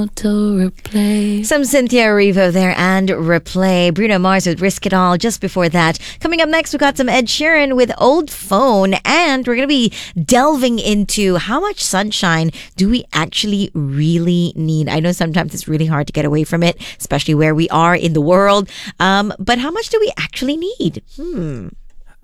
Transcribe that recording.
Some Cynthia Erivo there and Replay. Bruno Mars with Risk It All just before that. Coming up next, we got some Ed Sheeran with Old Phone, and we're going to be delving into how much sunshine do we actually really need. I know sometimes it's really hard to get away from it, especially where we are in the world. But how much do we actually need?